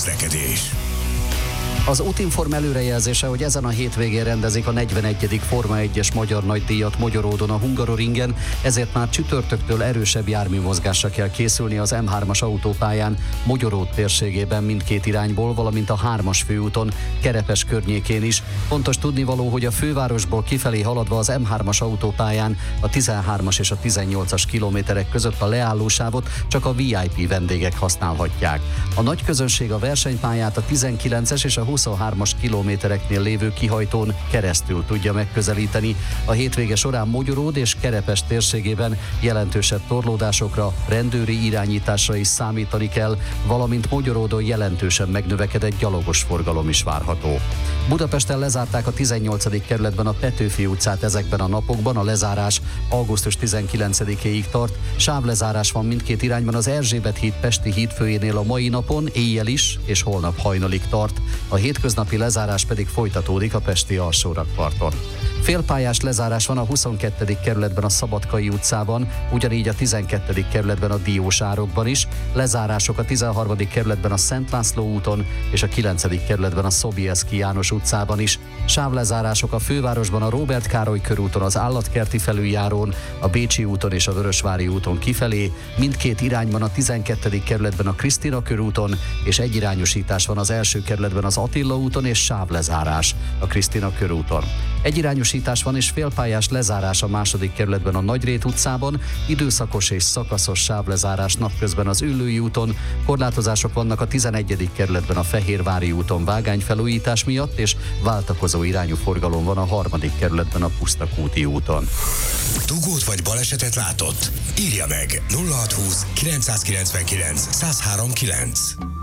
közlekedés. Az Útinform előrejelzése, hogy ezen a hétvégén rendezik a 41. Forma 1-es magyar nagydíjat Magyaródon a Hungaroringen, ezért már csütörtöktől erősebb járműmozgásra kell készülni az M3-as autópályán Magyaród térségében mindkét irányból, valamint a 3-as főúton Kerepes környékén is. Fontos tudnivaló, hogy a fővárosból kifelé haladva az M3-as autópályán a 13-as és a 18-as kilométerek között a leállósávot csak a VIP vendégek használhatják. A nagy közönség a versenypályát a 19-es és a 23-as kilométereknél lévő kihajtón keresztül tudja megközelíteni. A hétvége során Mogyoród és Kerepes térségében jelentősebb torlódásokra, rendőri irányításra is számítani kell, valamint Mogyoródon jelentősen megnövekedett gyalogos forgalom is várható. Budapesten lezárták a 18. kerületben a Petőfi utcát ezekben a napokban, a lezárás augusztus 19-éig tart. Sávlezárás van mindkét irányban az Erzsébet híd Pesti hídfőjénél a mai napon, éjjel is, és holnap hajnalig tart. A hétköznapi lezárás pedig folytatódik a pesti alsórakparton. Félpályás lezárás van a 22. kerületben a Szabadkai utcában, ugyanígy a 12. kerületben a Diósárokban is, lezárások a 13. kerületben a Szent László úton és a 9. kerületben a Sobieski János utcában is. Sávlezárások a fővárosban a Róbert Károly körúton, az Állatkerti felüljárón, a Bécsi úton és a Vörösvári úton kifelé, mindkét irányban a 12. kerületben a Krisztina körúton, és egyirányosítás van az első kerületben az Attila úton és sávlezárás a Krisztina körúton. Egyirányosítás van és félpályás lezárás a második kerületben a Nagyrét utcában, időszakos és szakaszos sávlezárás napközben az Üllői úton, korlátozások vannak a 11. kerületben a Fehérvári úton vágányfelújítás miatt, és váltakozó irányú forgalom van a 3. kerületben a Pusztakúti úton. Dugót vagy balesetet látott? Írja meg 0620 999 1039.